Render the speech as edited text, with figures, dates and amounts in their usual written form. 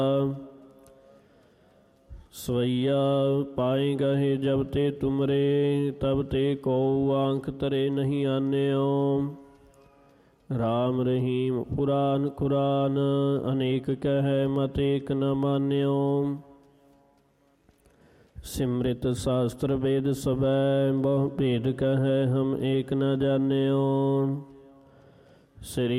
ਸਵਈਆ ਪਾਏ ਗਏ ਜਬ ਤੇ ਤੁਮਰੇ, ਤਬ ਤੇ ਕੋ ਆਂਖ ਤਰੇ ਨਹੀਂ ਆਨਿਓ। ਰਾਮ ਰਹੀਮ ਪੁਰਾਨ ਕੁਰਾਨ, ਅਨੇਕ ਕਹਿ ਮਤ ਏਕ ਨ ਮਾਨਿਓ। ਸਿਮ੍ਰਿਤ ਸ਼ਾਸਤਰ ਵੇਦ ਸਬੈ, ਬਹੁ ਭੇਦ ਕਹਿ ਹਮ ਏਕ ਨ ਜਾਣਿਓ। ਸ੍ਰੀ